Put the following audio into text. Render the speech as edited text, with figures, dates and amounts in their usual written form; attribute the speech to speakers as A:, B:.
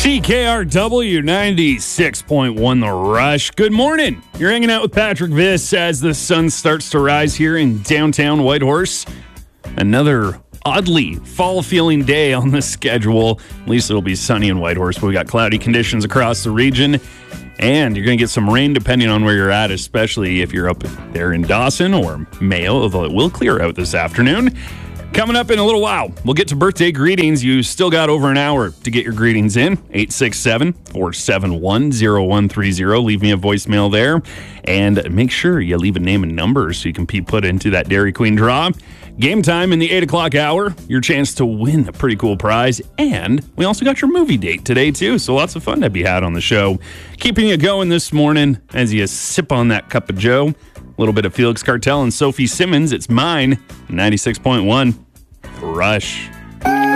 A: CKRW 96.1 The Rush. Good morning. You're hanging out with Patrick Viss as the sun starts to rise here in downtown Whitehorse. Another oddly fall-feeling day on the schedule. At least it'll be sunny in Whitehorse, but we got cloudy conditions across the region. And you're going to get some rain depending on where you're at, especially if you're up there in Dawson or Mayo, although it will clear out this afternoon. Coming up in a little while, we'll get to birthday greetings. You still got over an hour to get your greetings in. 867-471-0130. Leave me a voicemail there. And make sure you leave a name and number so you can be put into that Dairy Queen draw. Game time in the 8 o'clock hour. Your chance to win a pretty cool prize. And we also got your movie date today, too. So lots of fun to be had on the show. Keeping you going this morning as you sip on that cup of joe. A little bit of Felix Cartel and Sophie Simmons. It's mine. 96.1 Rush.